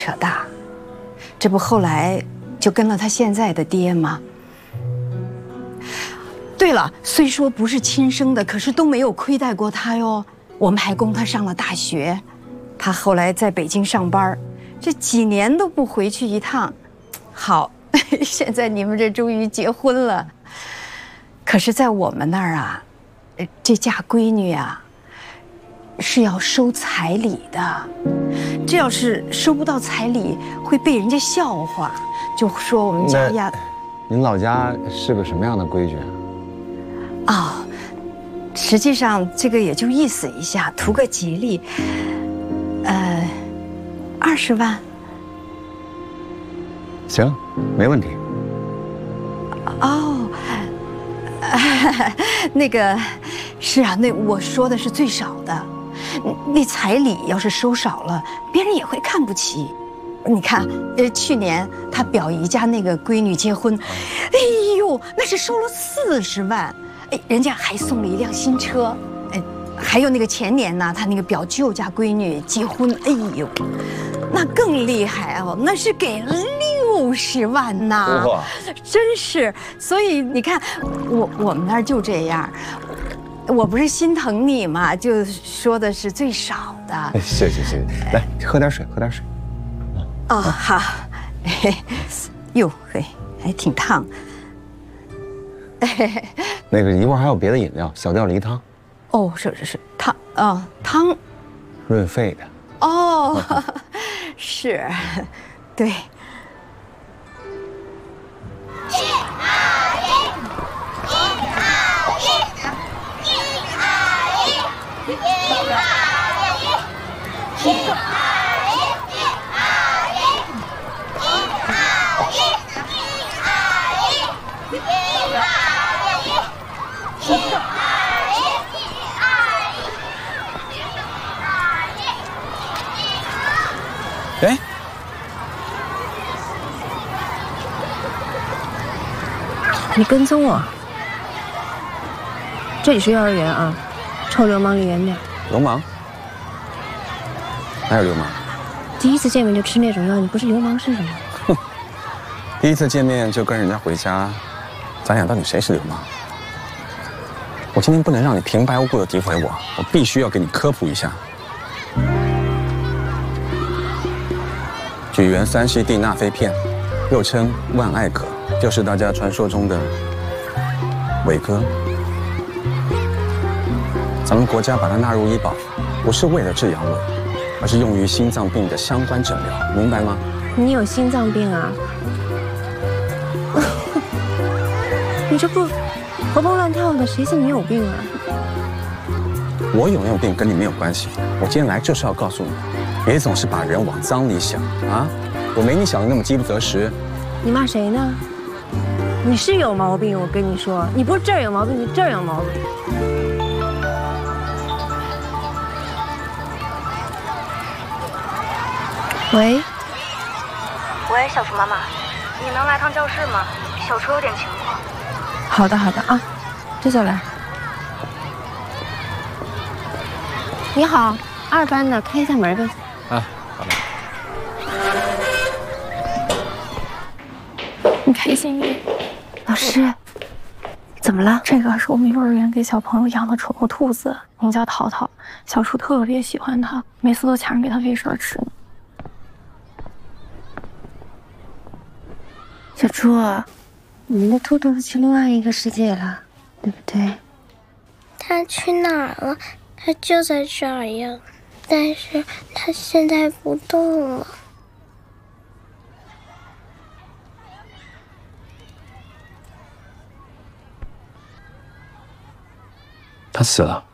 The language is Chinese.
扯大，这不后来就跟了他现在的爹吗？对了，虽说不是亲生的，可是都没有亏待过他哟。我们还供他上了大学，他后来在北京上班，这几年都不回去一趟。好，现在你们这终于结婚了。可是，在我们那儿啊，这嫁闺女啊，是要收彩礼的。这要是收不到彩礼，会被人家笑话，就说我们家呀。 您老家是个什么样的规矩啊？ 哦，实际上这个也就意思一下，图个吉利。20万。 行，没问题。 哦，那个是啊，那我说的是最少的。那彩礼要是收少了，别人也会看不起。你看，去年他表姨家那个闺女结婚，哎呦，那是收了40万，哎，人家还送了一辆新车，哎，还有那个前年呢，他那个表舅家闺女结婚，哎呦，那更厉害哦，那是给了60万呐，真是。所以你看，我们那儿就这样。我不是心疼你嘛，就说的是最少的。 谢谢，来喝点水，喝点水。 哦，好。哟嘿，还挺烫。 那个一会儿还有别的饮料，小吊梨汤。 哦，是汤啊，汤。 润肺的。 哦，是，对。 哎， 你跟踪我？这里是幼儿园啊，臭流氓离远点。 流氓？哪有流氓？ 第一次见面就吃那种药，你不是流氓是什么？ 哼，第一次见面就跟人家回家，咱俩到底谁是流氓？我今天不能让你平白无故的诋毁我，我必须要给你科普一下。举元3烯地那非片，又称万艾可，就是大家传说中的伟哥。咱们国家把它纳入医保，不是为了治阳痿，而是用于心脏病的相关诊疗，明白吗？ 你有心脏病啊？你这不活蹦乱跳的，谁信你有病啊？ 我有没有病跟你没有关系，我今天来就是要告诉你，别总是把人往脏里想啊！我没你想的那么饥不择食。 你骂谁呢？你是有毛病，我跟你说，你不是这儿有毛病，你这儿有毛病。喂， 喂，小楚妈妈，你能来趟教室吗？小楚有点情况。 好的啊，这就来。你好，2班的，开一下门呗。 啊，好的。 你开心一点。 老师，怎么了？ 这个是我们幼儿园给小朋友养的宠物兔子，名叫淘淘。小楚特别喜欢它，每次都抢着给它喂食吃呢。 小猪，你们的兔兔去另外一个世界了，对不对？ 它去哪儿了？它就在这儿呀，但是它现在不动了。 他死了。